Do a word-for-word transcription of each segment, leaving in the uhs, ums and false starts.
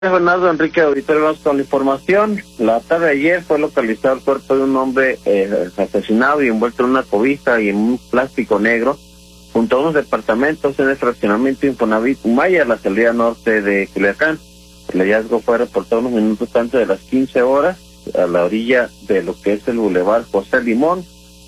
Bernardo Enrique Auditorio, vamos con la información. La tarde de ayer fue localizado el cuerpo de un hombre eh, asesinado y envuelto en una cobija y en un plástico negro junto a unos departamentos en el fraccionamiento Infonavit Humaya, la salida norte de Culiacán. El hallazgo fue reportado unos minutos antes de las quince horas a la orilla de lo que es el Boulevard José Limón,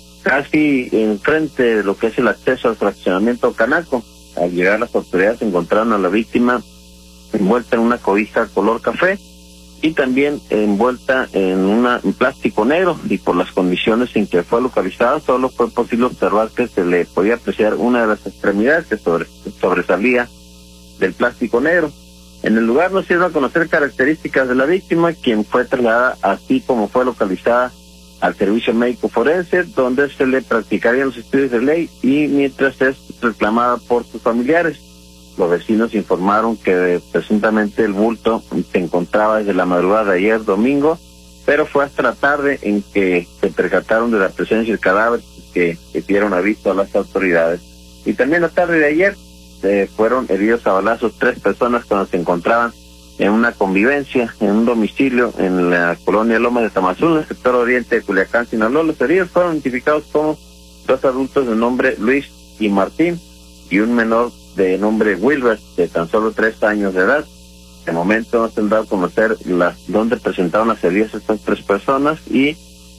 casi enfrente de lo que es el acceso al fraccionamiento Canaco. Al llegar las autoridades encontraron a la víctima envuelta en una cobija color café y también envuelta en una en plástico negro, y por las condiciones en que fue localizada solo fue posible observar que se le podía apreciar una de las extremidades que sobre, sobresalía del plástico negro. En el lugar no se dieron a conocer características de la víctima, quien fue trasladada así como fue localizada al servicio médico forense, donde se le practicarían los estudios de ley y mientras es reclamada por sus familiares. Los vecinos informaron que presuntamente el bulto se encontraba desde la madrugada de ayer domingo, pero fue hasta la tarde en que se percataron de la presencia del cadáver que, que dieron aviso a las autoridades. Y también la tarde de ayer eh, fueron heridos a balazos tres personas cuando se encontraban en una convivencia en un domicilio en la colonia Loma de Tamazul, en el sector oriente de Culiacán, Sinaloa. Los heridos fueron identificados como dos adultos de nombre Luis y Martín y un menor de nombre Wilbert, de tan solo tres años de edad. De momento no se han dado a conocer las dónde presentaron las heridas estas tres personas y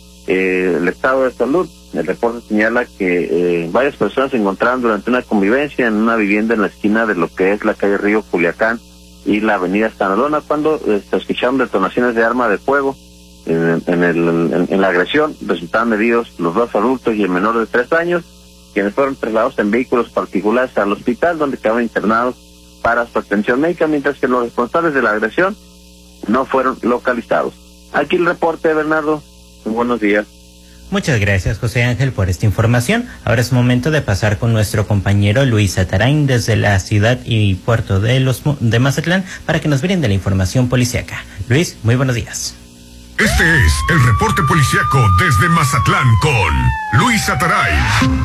eh, el estado de salud. El reporte señala que eh, varias personas se encontraban durante una convivencia en una vivienda en la esquina de lo que es la calle Río Culiacán y la avenida Sanalona cuando eh, se escucharon detonaciones de arma de fuego. En, en, el, en, en la agresión resultaron heridos los dos adultos y el menor de tres años, quienes fueron trasladados en vehículos particulares al hospital, donde quedaron internados para su atención médica, mientras que los responsables de la agresión no fueron localizados. Aquí el reporte, Bernardo. Muy buenos días. Muchas gracias, José Ángel, por esta información. Ahora es momento de pasar con nuestro compañero Luis Atarain desde la ciudad y puerto de, los, de Mazatlán para que nos brinde la información policíaca. Luis, muy buenos días. Este es el reporte policíaco desde Mazatlán con Luis Atarain.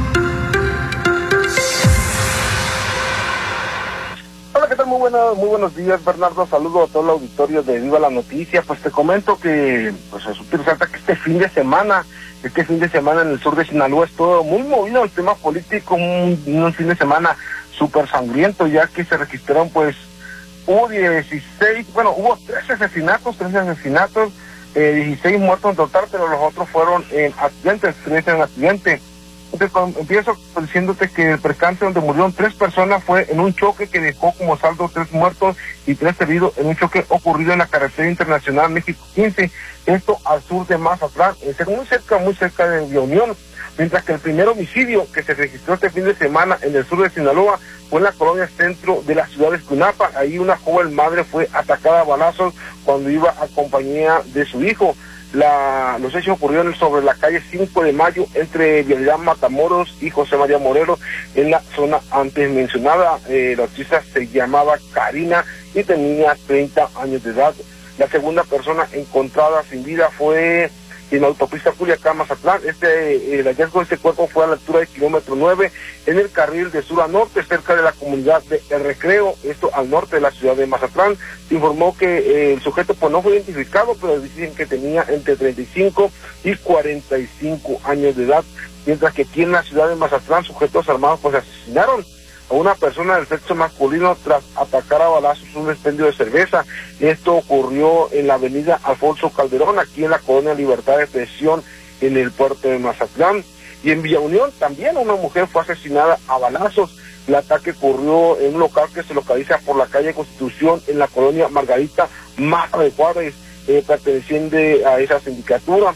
Hola, ¿qué tal? Muy, buena, muy buenos días, Bernardo. Saludo a todo el auditorio de Viva la Noticia. Pues te comento que, pues resulta que este fin de semana, este fin de semana en el sur de Sinaloa es todo muy movido el tema político, un, un fin de semana súper sangriento, ya que se registraron, pues, hubo dieciséis, bueno, hubo trece asesinatos, trece asesinatos, eh, dieciséis muertos en total, pero los otros fueron en accidentes, trece en accidente. Entonces, empiezo diciéndote que el percance donde murieron tres personas fue en un choque que dejó como saldo tres muertos y tres heridos en un choque ocurrido en la carretera internacional México quince, esto al sur de Mazatlán, muy cerca, muy cerca de Villa Unión, mientras que el primer homicidio que se registró este fin de semana en el sur de Sinaloa fue en la colonia centro de la ciudad de Escunapa. Ahí una joven madre fue atacada a balazos cuando iba a compañía de su hijo. La, los hechos ocurrieron sobre la calle cinco de mayo entre Vialidad Matamoros y José María Morelos en la zona antes mencionada. Eh, la artista se llamaba Karina y tenía treinta años de edad. La segunda persona encontrada sin vida fue en la autopista Culiacán-Mazatlán. Este, el hallazgo de este cuerpo fue a la altura del kilómetro nueve en el carril de sur a norte, cerca de la comunidad de El Recreo, esto al norte de la ciudad de Mazatlán. Se informó que eh, el sujeto pues no fue identificado, pero dicen que tenía entre treinta y cinco y cuarenta y cinco años de edad, mientras que aquí en la ciudad de Mazatlán sujetos armados pues asesinaron a una persona del sexo masculino tras atacar a balazos un expendio de cerveza. Esto ocurrió en la avenida Alfonso Calderón, aquí en la colonia Libertad de Expresión, en el puerto de Mazatlán. Y en Villa Unión también una mujer fue asesinada a balazos. El ataque ocurrió en un local que se localiza por la calle Constitución, en la colonia Margarita Mata de Juárez, eh, perteneciente a esa sindicatura.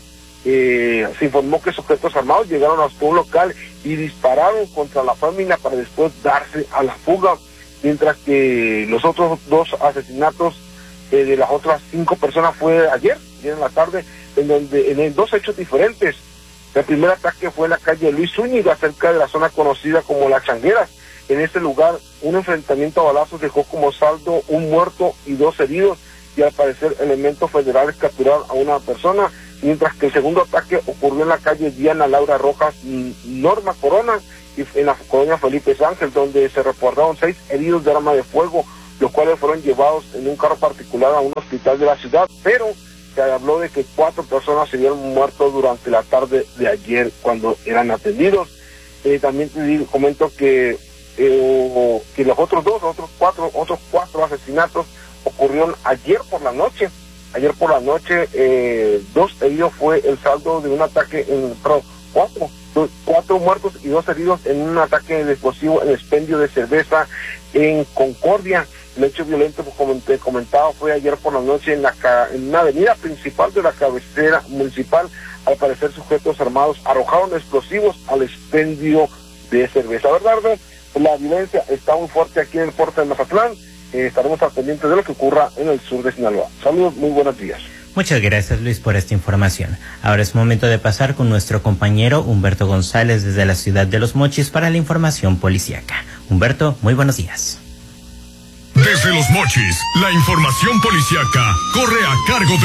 Eh, se informó que sujetos armados llegaron hasta un local y dispararon contra la familia para después darse a la fuga, mientras que los otros dos asesinatos eh, de las otras cinco personas fue ayer, ayer en la tarde, en donde en dos hechos diferentes. El primer ataque fue en la calle Luis Zúñiga, cerca de la zona conocida como Las Changueras. En este lugar, un enfrentamiento a balazos dejó como saldo un muerto y dos heridos, y al parecer elementos federales capturaron a una persona, mientras que el segundo ataque ocurrió en la calle Diana Laura Rojas Norma Corona, y en la colonia Felipe Ángel, donde se reportaron seis heridos de arma de fuego, los cuales fueron llevados en un carro particular a un hospital de la ciudad, pero se habló de que cuatro personas se habían muerto durante la tarde de ayer cuando eran atendidos. Eh, también te digo, comento que eh, que los otros dos, otros cuatro, otros cuatro asesinatos ocurrieron ayer por la noche. Ayer por la noche, eh, dos heridos fue el saldo de un ataque en, perdón, cuatro, dos, cuatro muertos y dos heridos en un ataque de explosivo en expendio de cerveza en Concordia. El hecho violento, como te comentaba, fue ayer por la noche en, la, en una avenida principal de la cabecera municipal. Al parecer, sujetos armados arrojaron explosivos al expendio de cerveza. ¿Verdad? La violencia está muy fuerte aquí en el puerto de Mazatlán. Eh, estaremos al pendiente de lo que ocurra en el sur de Sinaloa. Saludos, muy buenos días. Muchas gracias, Luis, por esta información. Ahora es momento de pasar con nuestro compañero Humberto González desde la ciudad de Los Mochis para la información policíaca. Humberto, muy buenos días. Desde Los Mochis, la información policíaca corre a cargo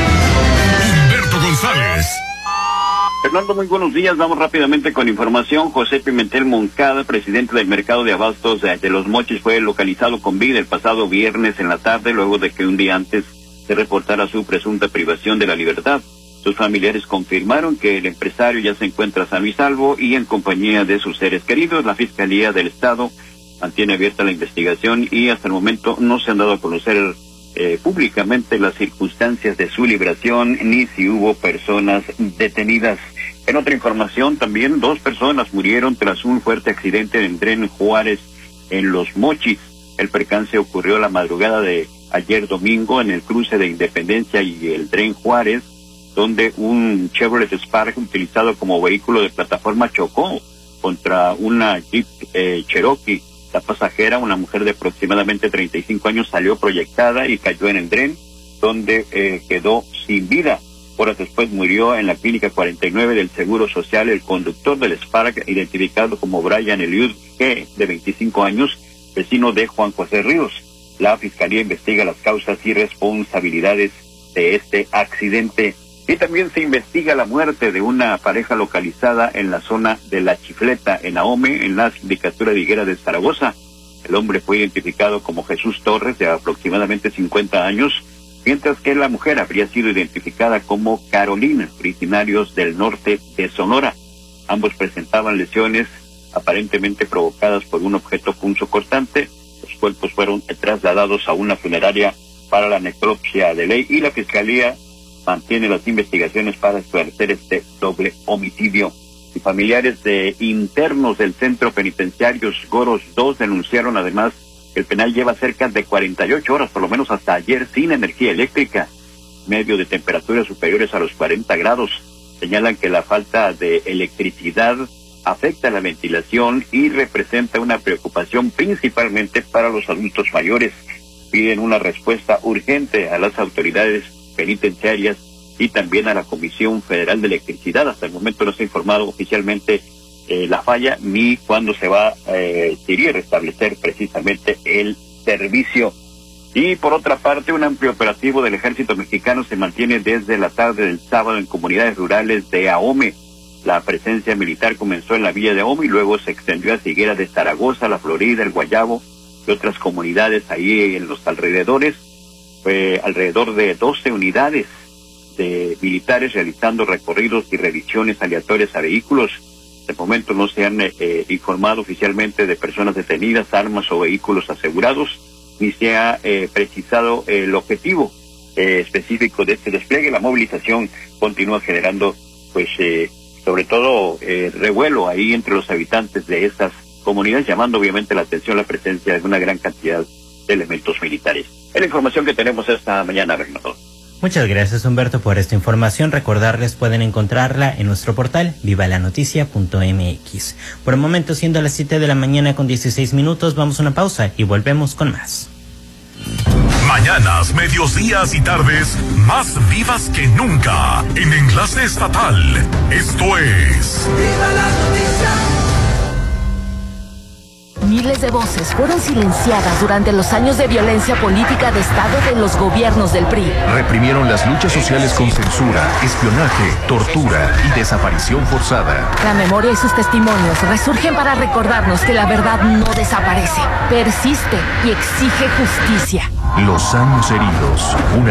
de Humberto González. Fernando, muy buenos días. Vamos rápidamente con información. José Pimentel Moncada, presidente del mercado de abastos de, de Los Mochis, fue localizado con vida el pasado viernes en la tarde, luego de que un día antes se reportara su presunta privación de la libertad. Sus familiares confirmaron que el empresario ya se encuentra sano y salvo y en compañía de sus seres queridos. La Fiscalía del Estado mantiene abierta la investigación y hasta el momento no se han dado a conocer eh, públicamente las circunstancias de su liberación ni si hubo personas detenidas. En otra información, también dos personas murieron tras un fuerte accidente en el tren Juárez en Los Mochis. El percance ocurrió la madrugada de ayer domingo en el cruce de Independencia y el tren Juárez, donde un Chevrolet Spark utilizado como vehículo de plataforma chocó contra una Jeep eh, Cherokee. La pasajera, una mujer de aproximadamente treinta y cinco años, salió proyectada y cayó en el tren, donde eh, quedó sin vida. Horas después murió en la clínica cuarenta y nueve del Seguro Social el conductor del Spark, identificado como Brian Eliud G., de veinticinco años, vecino de Juan José Ríos. La Fiscalía investiga las causas y responsabilidades de este accidente. Y también se investiga la muerte de una pareja localizada en la zona de La Chifleta, en Ahome, en la sindicatura de Higuera de Zaragoza. El hombre fue identificado como Jesús Torres, de aproximadamente cincuenta años, mientras que la mujer habría sido identificada como Carolina, originarios del norte de Sonora. Ambos presentaban lesiones aparentemente provocadas por un objeto punzocortante. Los cuerpos fueron trasladados a una funeraria para la necropsia de ley y la Fiscalía mantiene las investigaciones para esclarecer este doble homicidio. Y familiares de internos del centro penitenciario Goros dos denunciaron además que el penal lleva cerca de cuarenta y ocho horas, por lo menos hasta ayer, sin energía eléctrica, medio de temperaturas superiores a los cuarenta grados. Señalan que la falta de electricidad afecta la ventilación y representa una preocupación principalmente para los adultos mayores. Piden una respuesta urgente a las autoridades penitenciarias y también a la Comisión Federal de Electricidad. Hasta el momento no se ha informado oficialmente eh, la falla ni cuándo se va a eh, restablecer precisamente el servicio. Y por otra parte, un amplio operativo del Ejército Mexicano se mantiene desde la tarde del sábado en comunidades rurales de Ahome. La presencia militar comenzó en la villa de Ahome y luego se extendió a Higuera de Zaragoza, La Florida, El Guayabo y otras comunidades ahí en los alrededores. Fue alrededor de doce unidades de militares realizando recorridos y revisiones aleatorias a vehículos. De momento no se han eh, informado oficialmente de personas detenidas, armas o vehículos asegurados, ni se ha eh, precisado eh, el objetivo eh, específico de este despliegue. La movilización continúa generando, pues, eh, sobre todo, eh, revuelo ahí entre los habitantes de estas comunidades, llamando obviamente la atención la presencia de una gran cantidad de elementos militares. Es la información que tenemos esta mañana, Bernardo. Muchas gracias, Humberto, por esta información. Recordarles, pueden encontrarla en nuestro portal viva la noticia punto m x. Por el momento, siendo las siete de la mañana con dieciséis minutos, vamos a una pausa y volvemos con más. Mañanas, medios días y tardes más vivas que nunca en Enlace Estatal. Esto es ¡Viva la noticia! Miles de voces fueron silenciadas durante los años de violencia política de Estado de los gobiernos del P R I. Reprimieron las luchas sociales con censura, espionaje, tortura y desaparición forzada. La memoria y sus testimonios resurgen para recordarnos que la verdad no desaparece, persiste y exige justicia. Los años heridos, una